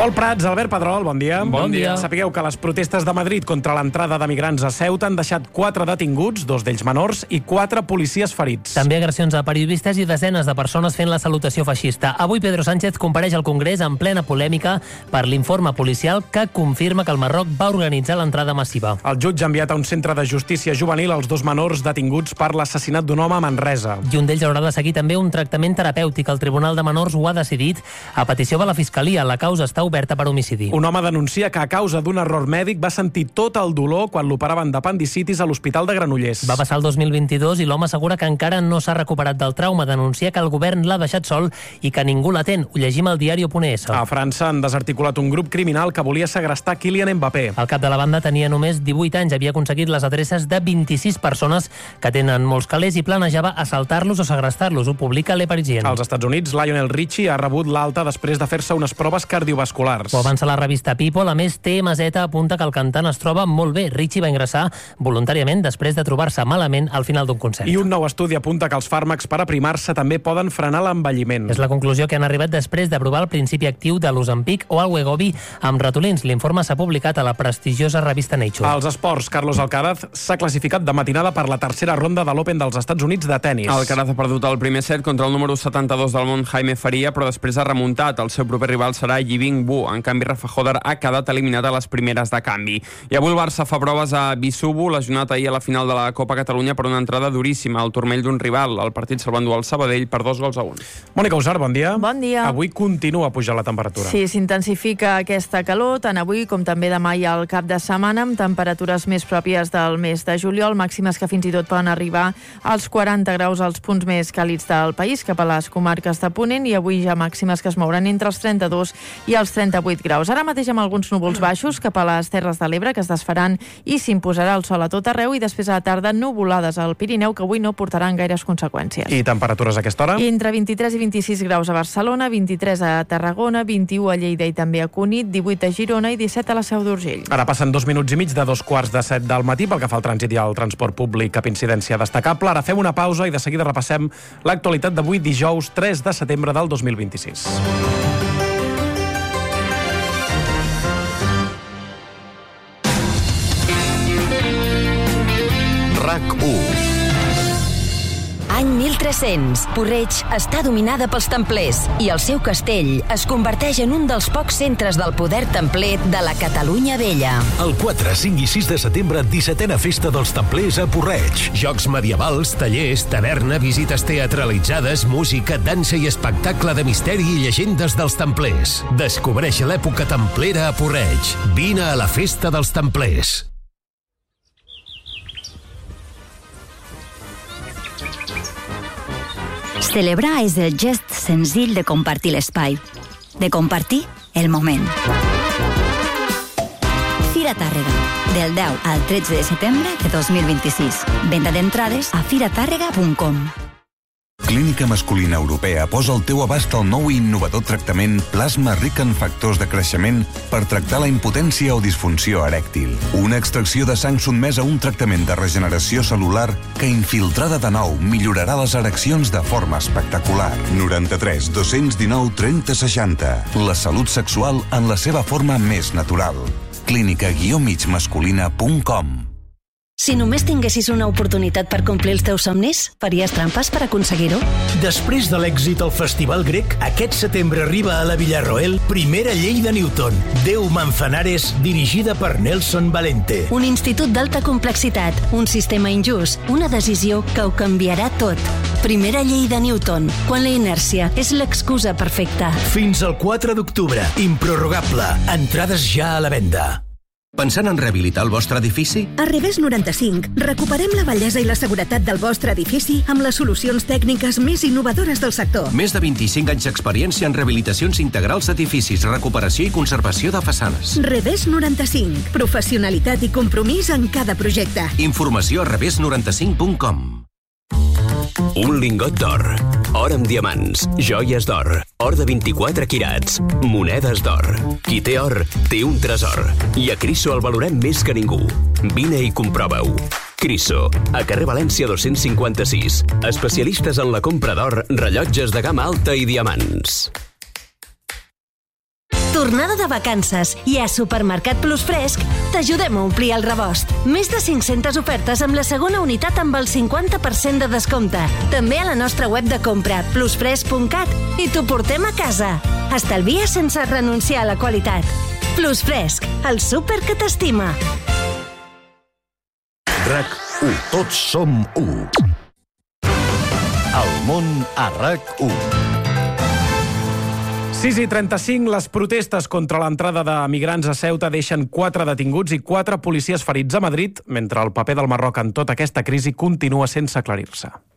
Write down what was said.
Pol Prats, Albert Pedrol, bon dia. Bon dia. Sapigueu que les protestes de Madrid contra l'entrada de migrants a Ceuta han deixat 4 detinguts, 2 d'ells menors, i 4 policies ferits. També agressions a periodistes i desenes de persones fent la salutació feixista. Avui Pedro Sánchez compareix al Congrés en plena polèmica per l'informe policial que confirma que el Marroc va organitzar l'entrada massiva. El jutge ha enviat a un centre de justícia juvenil els 2 menors detinguts per l'assassinat d'un home a Manresa. I un d'ells haurà de seguir també un tractament terapèutic. El Tribunal de Menors ho ha decidit a petició de la Fiscalia. La causa està oberta per homicidi. Un home denuncia que a causa d'un error mèdic va sentir tot el dolor quan l'operaven d'apendicitis a l'Hospital de Granollers. Va passar el 2022 i l'home assegura que encara no s'ha recuperat del trauma. Denuncia que el govern l'ha deixat sol i que ningú l'atén. Ho llegim al diario.es. A França han desarticulat un grup criminal que volia segrestar Kylian Mbappé. El cap de la banda tenia només 18 anys, havia aconseguit les adreces de 26 persones que tenen molts calés i planejava assaltar-los o segrestar-los. Ho publica Le Parisien. Als Estats Units, Lionel Richie ha rebut l'alta després de fer-se unes proves cardiovasculars. Ho avança la revista People. A més, TMZ apunta que el cantant es troba molt bé. Richie va ingressar voluntàriament després de trobar-se malament al final d'un concert. I un nou estudi apunta que els fàrmacs per aprimar-se també poden frenar l'envelliment. És la conclusió que han arribat després d'aprovar el principi actiu de l'Ozempic o el Wegovy amb ratolins. L'informe s'ha publicat a la prestigiosa revista Nature. Als esports, Carlos Alcaraz s'ha classificat de matinada per la tercera ronda de l'Open dels Estats Units de tennis. Alcaraz ha perdut el primer set contra el número 72 del món, Jaime Faria, però després ha remuntat. El seu proper rival serà Yibing Wu. En canvi, Rafa Joder ha quedat eliminat a les primeres de canvi. I avui el Barça fa proves a Bisubu, lesionat ahir a la final de la Copa Catalunya per una entrada duríssima al turmell d'un rival. El partit se'l va endur al Sabadell per 2-1. Mònica Usar, bon dia. Bon dia. Avui continua pujant la temperatura. Sí, s'intensifica aquesta calor, tant avui com també demà i al cap de setmana, amb temperatures més pròpies del mes de juliol, màximes que fins i tot poden arribar als 40 graus als punts més càlids del país, cap a les comarques de Ponent, i avui ja màximes que es mouran entre els 32 i els 38 graus. Ara mateix amb alguns núvols baixos cap a les Terres de l'Ebre, que es desfaran i s'imposarà el sol a tot arreu, i després a la tarda nuvolades al Pirineu, que avui no portaran gaires conseqüències. I temperatures a aquesta hora? Entre 23 i 26 graus a Barcelona, 23 a Tarragona, 21 a Lleida i també a Cunit, 18 a Girona i 17 a la Seu d'Urgell. Ara passen 2 minuts i mig de 2:45 del matí pel que fa al trànsit i al transport públic, cap incidència destacable. Ara fem una pausa i de seguida repassem l'actualitat d'avui, dijous 3 de setembre del 2026. RAC1. Any 1300. Porreig està dominada pels templers i el seu castell es converteix en un dels pocs centres del poder templer de la Catalunya Vella. El 4, 5 i 6 de setembre, 17a Festa dels Templers a Porreig. Jocs medievals, tallers, taverna, visites teatralitzades, música, dansa i espectacle de misteri i llegendes dels templers. Descobreix l'època templera a Porreig. Vine a la Festa dels Templers. Celebrar és el gest senzill de compartir l'espai, de compartir el moment. Fira Tàrrega, del 10 al 13 de setembre de 2026. Venda d'entrades a firatàrrega.com. Clínica Masculina Europea posa al teu abast el nou i innovador tractament plasma ric en factors de creixement per tractar la impotència o disfunció erèctil. Una extracció de sang sotmesa a un tractament de regeneració cel·lular que, infiltrada de nou, millorarà les ereccions de forma espectacular. 93 219 30 60. La salut sexual en la seva forma més natural. clínica-migmasculina.com. Si només tinguessis una oportunitat per complir els teus somnis, faries trampes per aconseguir-ho? Després de l'èxit al Festival Grec, aquest setembre arriba a la Villarroel Primera Llei de Newton, 10 Manzanares, dirigida per Nelson Valente. Un institut d'alta complexitat, un sistema injust, una decisió que ho canviarà tot. Primera Llei de Newton, quan la inèrcia és l'excusa perfecta. Fins al 4 d'octubre, improrrogable, entrades ja a la venda. Pensant en rehabilitar el vostre edifici? A Revés 95 recuperem la bellesa i la seguretat del vostre edifici amb les solucions tècniques més innovadores del sector. Més de 25 anys d'experiència en rehabilitacions integrals d'edificis, recuperació i conservació de façanes. Revés 95. Professionalitat i compromís en cada projecte. Informació a revés95.com. Un lingot d'or, or amb diamants, joies d'or, or de 24 quirats, monedes d'or. Qui té or, té un tresor. I a Criso el valorem més que ningú. Vine i comprova-ho. Criso, a carrer València 256. Especialistes en la compra d'or, rellotges de gamma alta i diamants. Tornada de vacances i a Supermercat Plus Fresc t'ajudem a omplir el rebost. Més de 500 ofertes amb la segona unitat amb el 50% de descompte. També a la nostra web de compra, plusfresc.cat, i t'ho portem a casa. Estalvia sense renunciar a la qualitat. Plus Fresc, el súper que t'estima. RAC1. Tots som 1. El món a RAC1. 6:35, les protestes contra l'entrada de migrants a Ceuta deixen 4 detinguts i 4 policies ferits a Madrid, mentre el paper del Marroc en tota aquesta crisi continua sense aclarir-se.